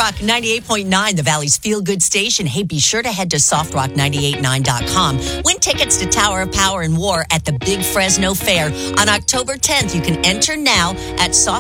Rock 98.9, the Valley's feel-good station. Hey, be sure to head to softrock989.com. Win tickets to Tower of Power and War at the Big Fresno Fair on October 10th. You can enter now at